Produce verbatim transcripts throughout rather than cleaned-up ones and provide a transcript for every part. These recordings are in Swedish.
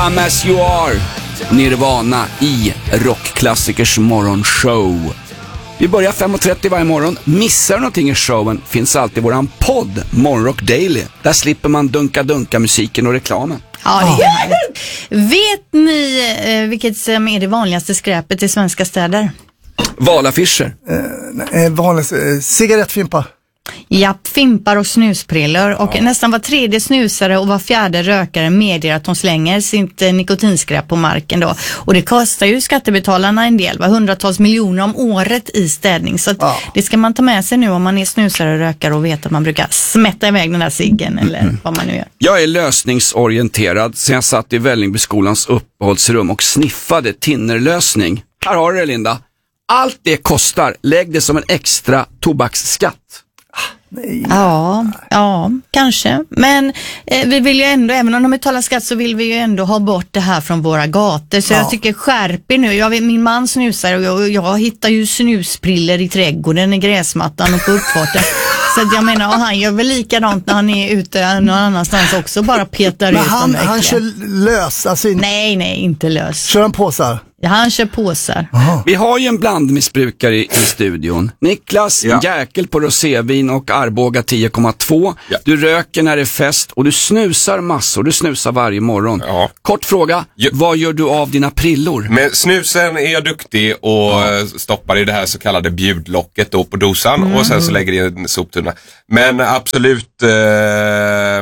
Come As You Are, Nirvana i Rockklassikers morgonshow. Vi börjar fem och trettio varje morgon. Missar du någonting i showen finns alltid våran podd Morgonrock Daily. Där slipper man dunka-dunka musiken och reklamen. Ja, det är härligt. Vet ni eh, vilket som är det vanligaste skräpet i svenska städer? Valaffischer. Eh, eh, vanlig, eh, cigarettfimpa. Japp, fimpar och snusprillor. Och ja. nästan var tredje snusare och var fjärde rökare medger att de slänger sitt eh, nikotinskräp på marken då. Och det kostar ju skattebetalarna en del, va? Hundratals miljoner om året i städning. Så att ja. det ska man ta med sig nu om man är snusare och rökare och vet att man brukar smätta iväg den där ciggen eller mm. vad man nu gör. Jag är lösningsorienterad sen jag satt i Vällingby-skolans uppehållsrum och sniffade tinnerlösning. Här har du det, Linda. Allt det kostar, lägg det som en extra tobaksskatt. Nej. Ja, ja, kanske. Men eh, vi vill ju ändå, även om de betalar skatt så vill vi ju ändå ha bort det här från våra gator. Så ja. jag tycker skärp er nu. Jag vet, min man snusar och jag, jag hittar ju snuspriller i trädgården, i gräsmattan och på uppfarten. Så att jag menar, och han gör väl likadant när han är ute någon annanstans också, bara petar men ut han, dem. han kör lös, alltså in... Nej, nej, inte lös. Kör han påsar? Ja, han kör påsar. Aha. Vi har ju en blandmissbrukare i, i studion. Niklas, ja. jäkel på rosévin och Arboga tio komma två. Ja. Du röker när det är fest och du snusar massor. Du snusar varje morgon. Ja. Kort fråga, ja. vad gör du av dina prillor? Med snusen är jag duktig och ja. stoppar i det här så kallade bjudlocket då på dosan mm. och sen så lägger jag i en soptunna. Men absolut... Eh...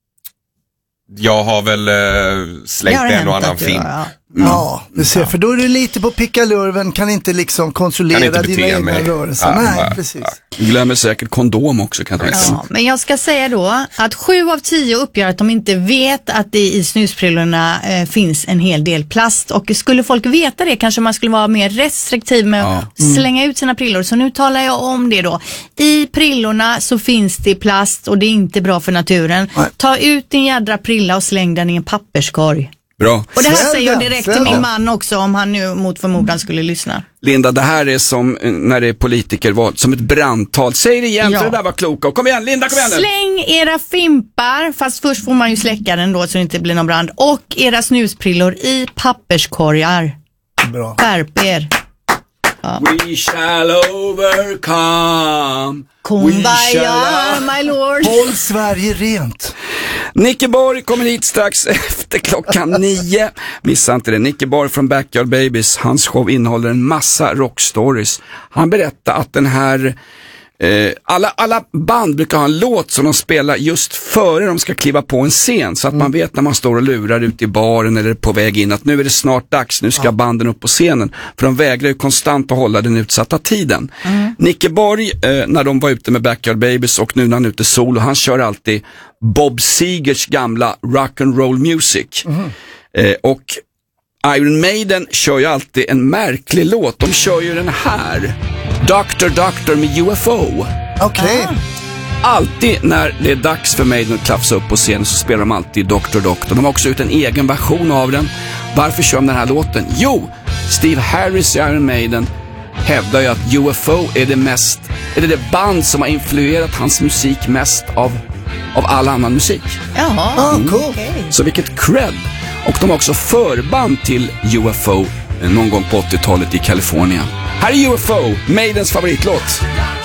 Jag har väl uh, slängt en och annan film. Ja, mm. ja du ser, för då är du lite på pickalurven, kan inte liksom kontrollera kan inte dina egna rörelser. Ja, Nej, ja, precis. Ja. Du glömmer säkert kondom också, kan jag ja, men jag ska säga då att sju av tio uppger att de inte vet att det i snusprillorna eh, finns en hel del plast. Och skulle folk veta det kanske man skulle vara mer restriktiv med ja. att mm. slänga ut sina prillor. Så nu talar jag om det då. I prillorna så finns det plast och det är inte bra för naturen. Nej. Ta ut din jädra prilla och släng den i en papperskorg. Bra. Och det här säger jag direkt till min man också om han nu mot förmodan skulle lyssna. Linda, det här är som när det är politikerval, som ett brandtal. Säg det igen, ja. för det där var kloka. Kom igen, Linda, kom igen. Släng era fimpar, fast först får man ju släcka den då så det inte blir någon brand. Och era snusprillor i papperskorgar. Bra. Skärp er. Ja. We shall overcome. Kumbaya, my lord. Håll Sverige rent. Nicke Borg kommer hit strax efter klockan nio. Missa inte det. Nicke Borg från Backyard Babies. Hans show innehåller en massa rockstories. Han berättar att den här... Eh, alla, alla band brukar ha en låt som de spelar just före de ska kliva på en scen. Så att mm. man vet när man står och lurar ute i baren eller på väg in att nu är det snart dags, nu ska ja. banden upp på scenen. För de vägrar ju konstant att hålla den utsatta tiden. Mm. Nicke Borg, eh, när de var ute med Backyard Babies och nu när han är ute solo, han kör alltid Bob Segers gamla rock and roll music. Mm. Eh, och Iron Maiden kör ju alltid en märklig låt. De kör ju den här Doctor Doctor med U F O. Okej. Okay. Alltid när det är dags för Maiden att klafsa upp på scenen så spelar de alltid Doctor Doctor. De har också ut en egen version av den. Varför kör de den här låten? Jo, Steve Harris i Iron Maiden hävdar ju att U F O är det mest, är det, det band som har influerat hans musik mest av, av all annan musik. Jaha, mm. cool. Okay. Så vilket cred. Och de har också förband till U F O någon gång på åttiotalet i Kalifornien. Här är U F O, Maidens favoritlåt.